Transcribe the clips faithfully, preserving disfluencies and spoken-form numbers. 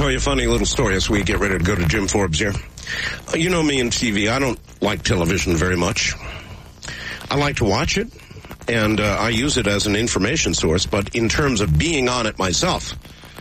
tell you a funny little story as we get ready to go to Jim Forbes here. Uh, you know me in T V. I don't like television very much. I like to watch it, and uh, I use it as an information source, but in terms of being on it myself,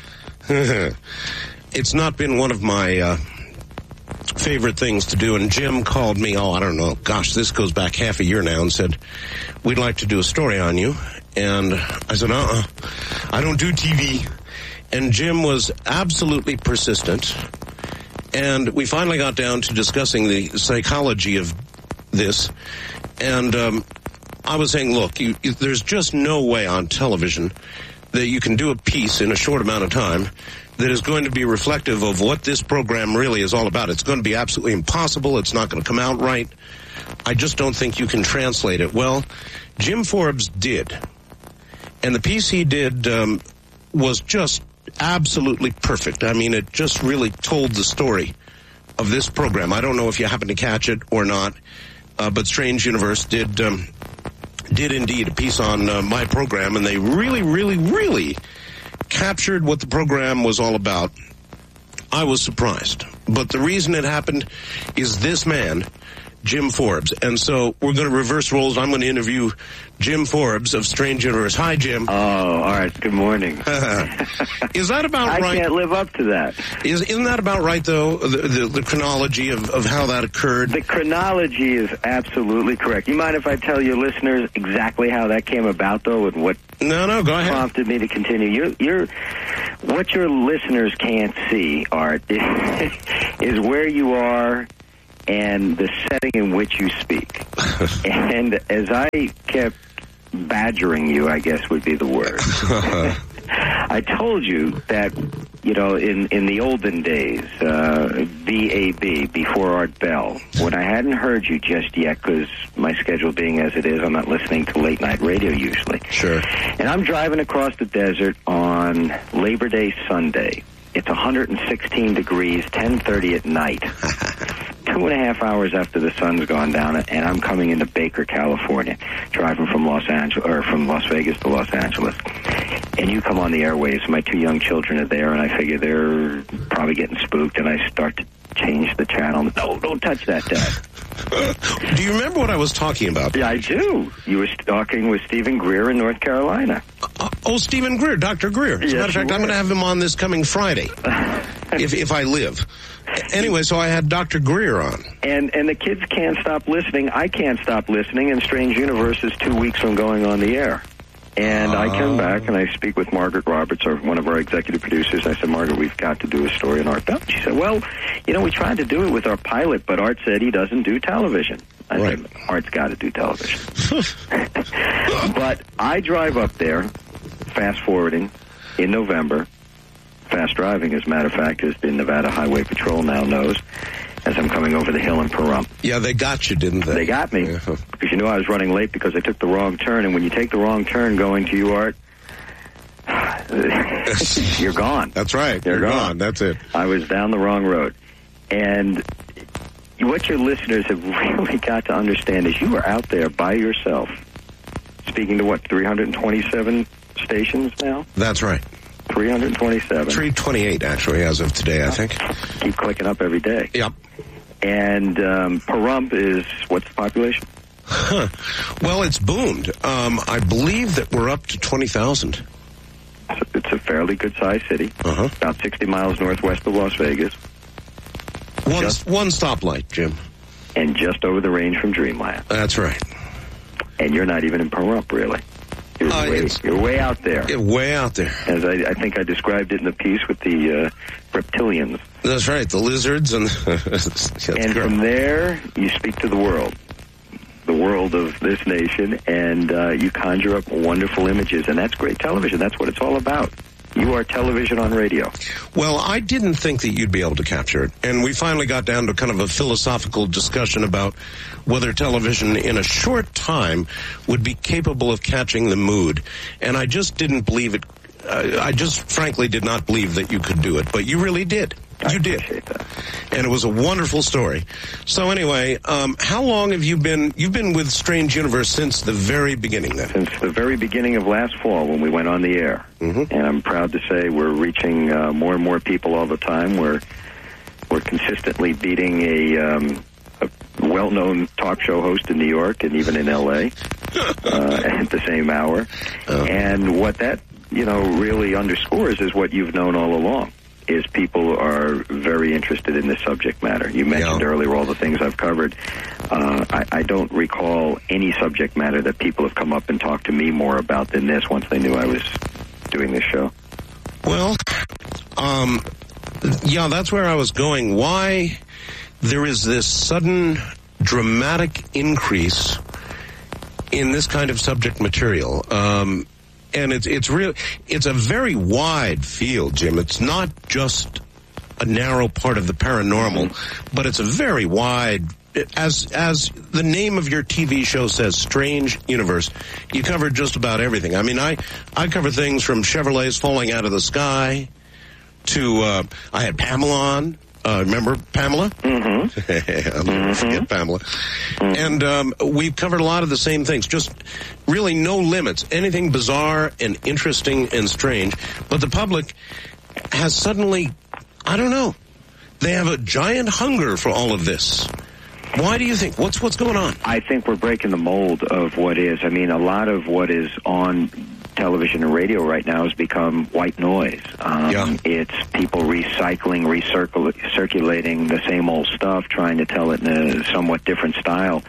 it's not been one of my uh, favorite things to do. And Jim called me, oh, I don't know, gosh, this goes back half a year now, and said, we'd like to do a story on you. And I said, uh-uh, I don't do T V. And Jim was absolutely persistent. And we finally got down to discussing the psychology of this. And um, I was saying, look, you, you, there's just no way on television that you can do a piece in a short amount of time that is going to be reflective of what this program really is all about. It's going to be absolutely impossible. It's not going to come out right. I just don't think you can translate it. Well, Jim Forbes did. And the piece he did um, was just absolutely perfect. I mean, it just really told the story of this program. I don't know if you happen to catch it or not, uh, but Strange Universe did um, did indeed a piece on uh, my program, and they really, really, really captured what the program was all about. I was surprised. But the reason it happened is this man, Jim Forbes. And so we're going to reverse roles. I'm going to interview Jim Forbes of Strange Universe. Hi, Jim. Oh, all right. Good morning. Is that about I right? I can't live up to that. Is, isn't that about right, though, the, the, the chronology of, of how that occurred? The chronology is absolutely correct. You mind if I tell your listeners exactly how that came about, though, and what no, no, go ahead. prompted me to continue? You're, you're, what your listeners can't see, Art, is, is where you are and the setting in which you speak. And as I kept badgering you, I guess would be the word, I told you that, you know, in, in the olden days, uh, B A B, before Art Bell, when I hadn't heard you just yet, because my schedule being as it is, I'm not listening to late night radio usually. Sure. And I'm driving across the desert on Labor Day Sunday. It's one hundred sixteen degrees, ten thirty at night. Two and a half hours after the sun's gone down, and I'm coming into Baker, California, driving from Los Angeles or from Las Vegas to Los Angeles. And you come on the airwaves. My two young children are there, and I figure they're probably getting spooked. And I start to change the channel. No, don't touch that, Dad. Do you remember what I was talking about? Yeah, I do. You were talking with Stephen Greer in North Carolina. Uh, oh, Stephen Greer, Doctor Greer. As a Yes, matter of fact, I'm going to have him on this coming Friday, if if I live. Anyway, so I had Doctor Greer on. And and the kids can't stop listening. I can't stop listening, and Strange Universe is two weeks from going on the air. And uh, I come back, and I speak with Margaret Roberts, or one of our executive producers. I said, Margaret, we've got to do a story on Art Bell. She said, well, you know, we tried to do it with our pilot, but Art said he doesn't do television. I right. said, Art's got to do television. But I drive up there, fast-forwarding, in November. Fast driving, as a matter of fact, as the Nevada Highway Patrol now knows, as I'm coming over the hill in Pahrump. Yeah, they got you, didn't they? They got me, yeah. Because you know I was running late because I took the wrong turn, and when you take the wrong turn going to you, Art, you're gone. That's right. You're, you're gone. gone. That's it. I was down the wrong road. And what your listeners have really got to understand is you are out there by yourself, speaking to, what, three hundred twenty-seven stations now? That's right. three hundred twenty-seven. three twenty-eight, actually, as of today, I think. Keep clicking up every day. Yep. And um, Pahrump is, what's the population? Huh. Well, it's boomed. Um, I believe that we're up to twenty thousand. It's a fairly good-sized city, uh-huh. about sixty miles northwest of Las Vegas. One, just, one stoplight, Jim. And just over the range from Dreamland. That's right. And you're not even in Pahrump, really. You're, uh, way, you're way out there. Yeah, way out there. As I, I think I described it in the piece with the uh, reptilians. That's right, the lizards. And, and from there, you speak to the world. The world of this nation, and uh, you conjure up wonderful images, and that's great television. That's what it's all about. You are television on radio. Well, I didn't think that you'd be able to capture it, and we finally got down to kind of a philosophical discussion about whether television in a short time would be capable of catching the mood, and I just didn't believe it. Uh, I just frankly did not believe that you could do it, but you really did. I you did. appreciate that. And it was a wonderful story. So anyway, um, how long have you been, you've been with Strange Universe since the very beginning then? Since the very beginning of last fall when we went on the air. Mm-hmm. And I'm proud to say we're reaching uh, more and more people all the time. We're, we're consistently beating a, um, a well-known talk show host in New York and even in L A uh, at the same hour. Oh. And what that, you know, really underscores is what you've known all along. Is people are very interested in this subject matter. You mentioned yeah. earlier all the things I've covered. Uh, I, I don't recall any subject matter that people have come up and talked to me more about than this once they knew I was doing this show. Well, um, yeah, that's where I was going. Why there is this sudden dramatic increase in this kind of subject material. Um, And it's it's real. It's a very wide field, Jim. It's not just a narrow part of the paranormal, but it's a very wide. As as the name of your T V show says, Strange Universe. You cover just about everything. I mean, I I cover things from Chevrolets falling out of the sky to uh, I had Pamela on. Uh, remember Pamela? Mm-hmm. I'll never forget Pamela. Mm-hmm. And um, we've covered a lot of the same things. Just really no limits. Anything bizarre and interesting and strange. But the public has suddenly, I don't know, they have a giant hunger for all of this. Why do you think? What's what's going on? I think we're breaking the mold of what is. I mean, a lot of what is on television and radio right now has become white noise. Um, yeah. It's people recycling, recircul- circulating the same old stuff, trying to tell it in a somewhat different style.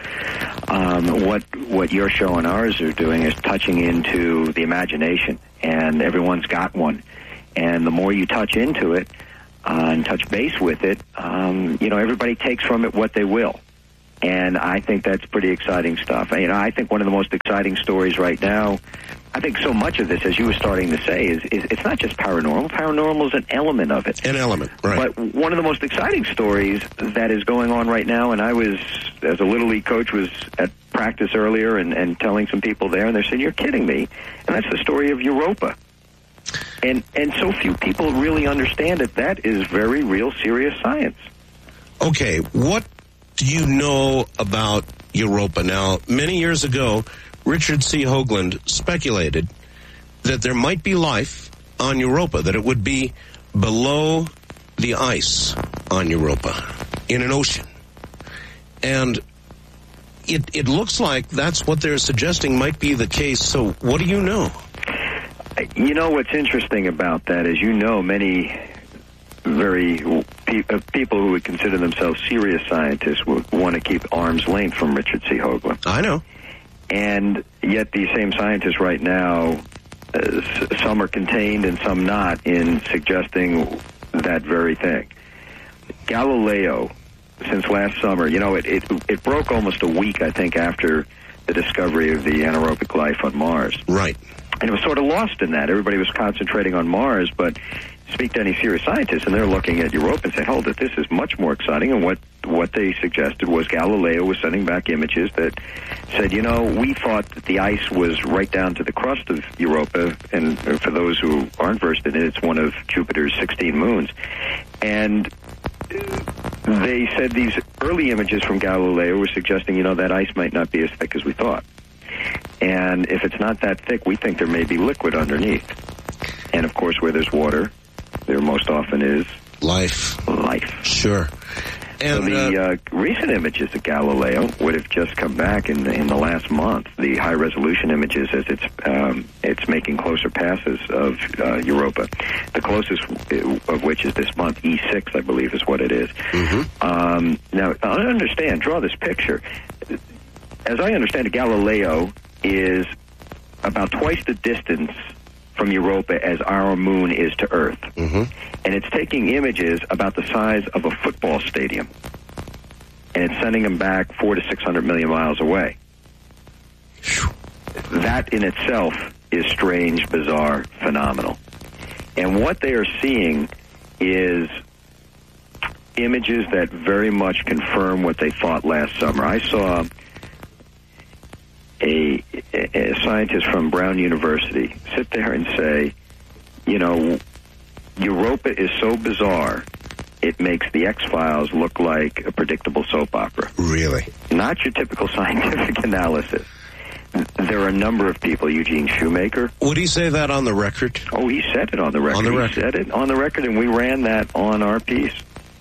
Um, what what your show and ours are doing is touching into the imagination, and everyone's got one. And the more you touch into it uh, and touch base with it, um, you know, everybody takes from it what they will. And I think that's pretty exciting stuff. You know, I think one of the most exciting stories right now, I think so much of this, as you were starting to say, is, is it's not just paranormal. Paranormal is an element of it. An element, right. But one of the most exciting stories that is going on right now, and I was, as a Little League coach, was at practice earlier and, and telling some people there, and they're saying, you're kidding me. And that's the story of Europa. And, and so few people really understand that that is very real, serious science. Okay, what do you know about Europa? Now, many years ago, Richard C. Hoagland speculated that there might be life on Europa, that it would be below the ice on Europa, in an ocean. And it, it looks like that's what they're suggesting might be the case. So what do you know? You know, what's interesting about that is, you know, many very pe- uh, people who would consider themselves serious scientists would want to keep arm's length from Richard C. Hoagland. I know. And yet these same scientists right now, uh, some are contained and some not, in suggesting that very thing. Galileo, since last summer, you know, it, it, it broke almost a week, I think, after the discovery of the anaerobic life on Mars. Right. And it was sort of lost in that. Everybody was concentrating on Mars, but speak to any serious scientists, and they're looking at Europa and say, hold it, this is much more exciting. And what, what they suggested was Galileo was sending back images that said, you know, we thought that the ice was right down to the crust of Europa, and for those who aren't versed in it, it's one of Jupiter's sixteen moons. And they said these early images from Galileo were suggesting, you know, that ice might not be as thick as we thought. And if it's not that thick, we think there may be liquid underneath. And, of course, where there's water, there most often is life. Life. Sure. And so the uh, uh, recent images of Galileo would have just come back in the, in the last month. The high resolution images, as it's um, it's making closer passes of uh, Europa. The closest of which is this month, E six, I believe, is what it is. Mm-hmm. Um, now, I understand. Draw this picture. As I understand it, Galileo is about twice the distance from Europa as our moon is to Earth. Mm-hmm. And it's taking images about the size of a football stadium. And it's sending them back four to six hundred million miles away. That in itself is strange, bizarre, phenomenal. And what they are seeing is images that very much confirm what they thought last summer. I saw A, a scientist from Brown University sit there and say, you know, Europa is so bizarre it makes the X-Files look like a predictable soap opera. Really? Not your typical scientific analysis. There are a number of people, Eugene Shoemaker. Would he say that on the record? Oh, he said it on the record. On the record. He said it on the record, and we ran that on our piece.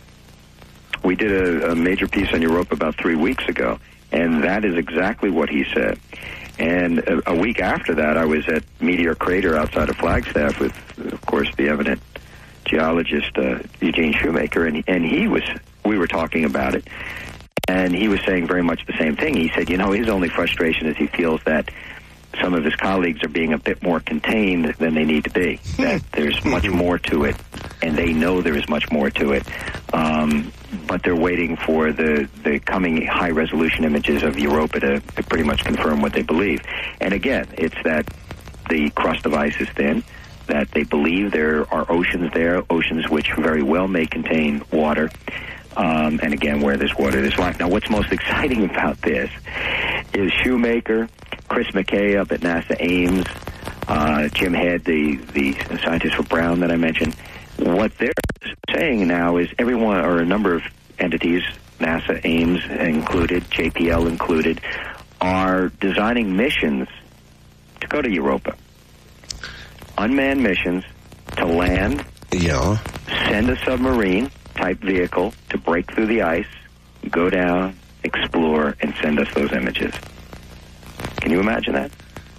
We did a, a major piece on Europa about three weeks ago, and that is exactly what he said. And a, a week after that, I was at Meteor Crater outside of Flagstaff with, of course, the eminent geologist uh, Eugene Shoemaker, and, and he was, we were talking about it. And he was saying very much the same thing. He said, you know, his only frustration is he feels that some of his colleagues are being a bit more contained than they need to be, that there's much more to it, and they know there is much more to it. Um, but they're waiting for the, the coming high-resolution images of Europa to, to pretty much confirm what they believe. And again, it's that the crust of ice is thin, that they believe there are oceans there, oceans which very well may contain water. Um, and again, where there's water, there's life. Now, what's most exciting about this is Shoemaker, Chris McKay up at NASA Ames, uh, Jim Head, the, the scientist for Brown that I mentioned. What they're saying now is everyone, or a number of entities, NASA Ames included, J P L included, are designing missions to go to Europa. Unmanned missions to land, yeah, send a submarine type vehicle to break through the ice, go down, explore, and send us those images. Can you imagine that?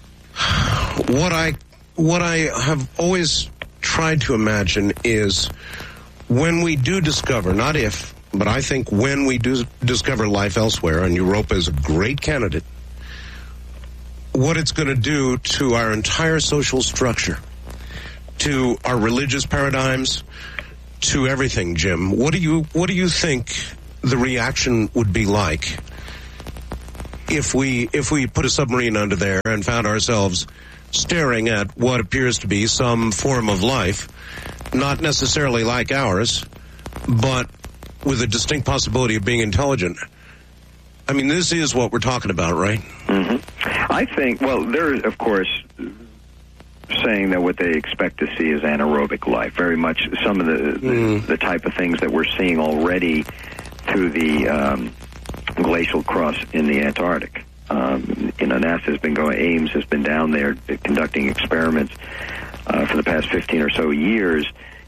What I what I have always tried to imagine is when we do discover, not if, but I think when we do discover life elsewhere, and Europa is a great candidate, what it's going to do to our entire social structure, to our religious paradigms, to everything, Jim. What do you what do you think the reaction would be like if we if we put a submarine under there and found ourselves staring at what appears to be some form of life, not necessarily like ours, but with a distinct possibility of being intelligent? I mean, this is what we're talking about, right? Mm-hmm. I think, well, they're, of course, saying that what they expect to see is anaerobic life. Very much some of the, mm. the, the type of things that we're seeing already through the um, glacial crust in the Antarctic. Um, you know, NASA has been going, Ames has been down there conducting experiments uh, for the past fifteen or so years,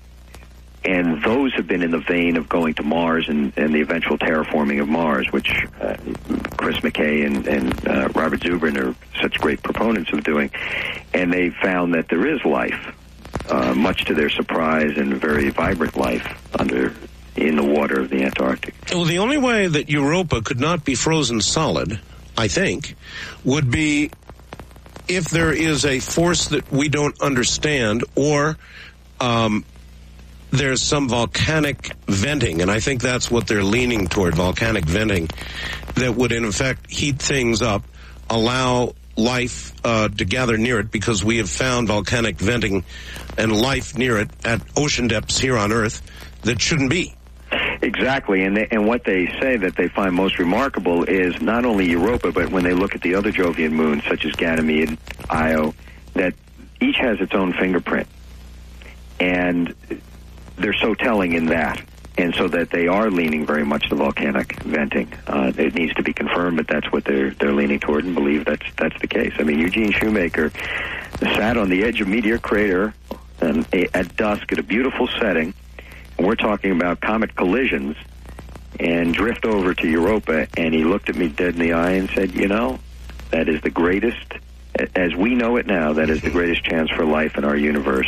and those have been in the vein of going to Mars and, and the eventual terraforming of Mars, which uh, Chris McKay and, and uh, Robert Zubrin are such great proponents of doing. And they found that there is life, uh, much to their surprise, and very vibrant life under in the water of the Antarctic. Well, the only way that Europa could not be frozen solid, I think, would be if there is a force that we don't understand, or um, there's some volcanic venting, and I think that's what they're leaning toward, volcanic venting, that would in effect heat things up, allow life uh, to gather near it, because we have found volcanic venting and life near it at ocean depths here on Earth that shouldn't be. Exactly, and they, and what they say that they find most remarkable is not only Europa, but when they look at the other Jovian moons, such as Ganymede, Io, that each has its own fingerprint. And they're so telling in that, and so that they are leaning very much to volcanic venting. Uh, it needs to be confirmed, but that's what they're they're leaning toward, and believe that's that's the case. I mean, Eugene Shoemaker sat on the edge of Meteor Crater and, at dusk at a beautiful setting, and we're talking about comet collisions, and drift over to Europa, and he looked at me dead in the eye and said, you know, that is the greatest, as we know it now, that is the greatest chance for life in our universe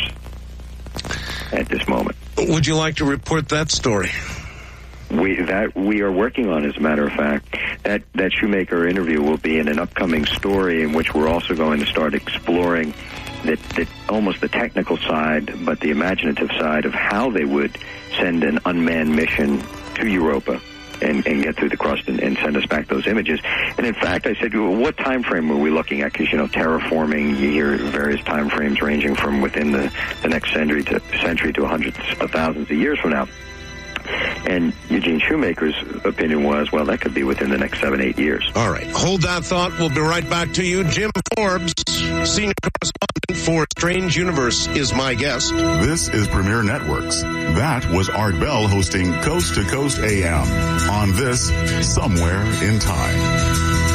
at this moment. Would you like to report that story? We that we are working on, as a matter of fact. That that Shoemaker interview will be in an upcoming story, in which we're also going to start exploring that, that almost the technical side, but the imaginative side of how they would send an unmanned mission to Europa and, and get through the crust and, and send us back those images. And in fact, I said, well, what time frame are we looking at? Because, you know, terraforming, you hear various time frames ranging from within the, the next century to century to hundreds of thousands of years from now. And Eugene Shoemaker's opinion was, well, that could be within the next seven, eight years. All right. Hold that thought. We'll be right back to you. Jim Forbes, senior correspondent for Strange Universe, is my guest. This is Premier Networks. That was Art Bell hosting Coast to Coast A M on this Somewhere in Time.